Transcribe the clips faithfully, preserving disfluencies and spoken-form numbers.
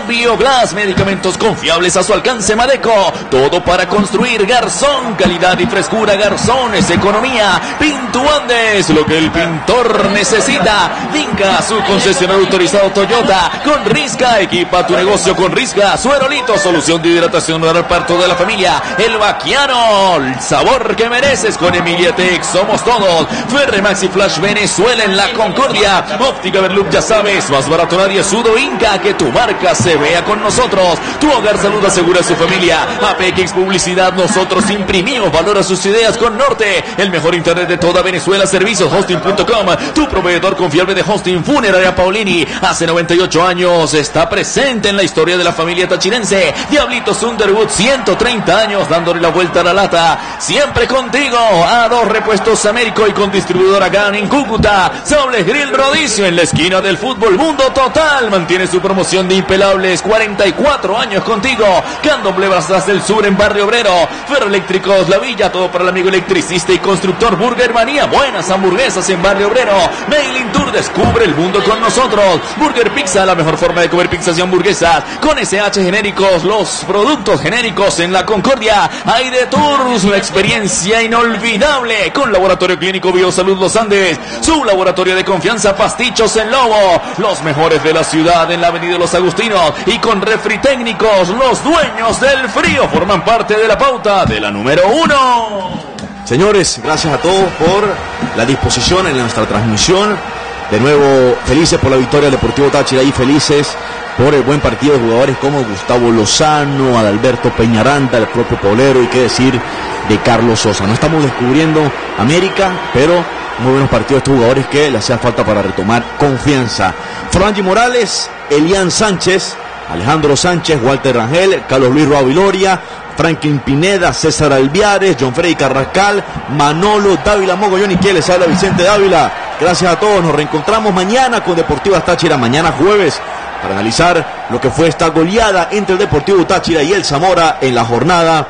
Bioglass, medicamentos confiables a su alcance. Madeco, todo para construir. Garzón, calidad y frescura. Garzón es economía. Pinto Andes, lo que el pintor necesita. Vinca, su concesionario autorizado Toyota. Con Risca, equipa tu negocio con Risca. Suerolito, solución de hidratación para el parto de la familia. El Vaquiano, el sabor que mereces con Emilia Tech. Somos todos. Ferre Maxi Flash Venezuela en la Concordia. Óptica Berlup, ya sabes, más barato nadie. Sudo Inca, que tu marca se vea con nosotros. Tu hogar salud asegura a su familia. A P X Publicidad, nosotros imprimimos valor a sus ideas con Norte. El mejor internet de toda Venezuela, servicios hosting punto com. Tu proveedor confiable de hosting. Funeraria Paulini, hace noventa y ocho años está presente en la historia de la familia tachirense. Diablitos Underwood, ciento treinta años dándole la vuelta a la lata. Siempre contigo. A dos repuestos Américo y con distribuidora G A N en Cúcuta. Sables Grill Rodicio en la esquina del fútbol. Mundo Total mantiene su promoción de impelables. cuarenta y cuatro años contigo. Candomblé Brazas del Sur en Barrio Obrero. Ferroeléctricos La Villa, todo para el amigo electricista y constructor. Burger Manía, buenas hamburguesas en Barrio Obrero. Mailing Tour, descubre el mundo con nosotros. Burger Pizza, la mejor forma de comer pizzas y hamburguesas. Con S H Genéricos, los productos genéricos en la Concordia. Aire Tours, una experiencia inolvidable. Con Laboratorio Clínico Biosalud Los Andes. Su laboratorio de confianza, Pastichos en Lobo. Los mejores de la ciudad en la avenida Los Agustinos. Y con Refri Técnicos, los dueños del frío forman parte de la pauta de la número uno. Señores, gracias a todos por la disposición en nuestra transmisión. De nuevo, felices por la victoria del Deportivo Táchira y felices por el buen partido de jugadores como Gustavo Lozano, Adalberto Peñaranda, el propio Paulero, y qué decir de Carlos Sosa. No estamos descubriendo América, pero muy buenos partidos de estos jugadores que le hacía falta para retomar confianza. Franji Morales, Elian Sánchez, Alejandro Sánchez, Walter Rangel, Carlos Luis Roa Viloria, Franklin Pineda, César Alviares, John Freddy Carrascal, Manolo Dávila Mogollón y que les habla Vicente Dávila. Gracias a todos, nos reencontramos mañana con Deportivo Táchira, mañana jueves, para analizar lo que fue esta goleada entre el Deportivo Táchira y el Zamora en la jornada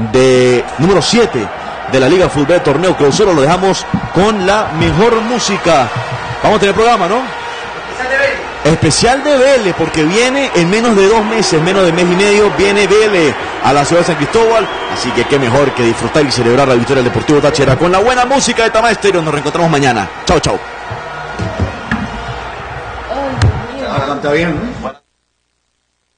de número siete de la Liga Fútbol Torneo Clausura. Lo dejamos con la mejor música. Vamos a tener programa, ¿no? Especial de Vélez, porque viene en menos de dos meses, menos de mes y medio, viene Vélez a la ciudad de San Cristóbal, así que qué mejor que disfrutar y celebrar la victoria del Deportivo Táchira con la buena música de Tama Estéreo. Nos reencontramos mañana. Chao, chao. Ahora canta bien, ¿no?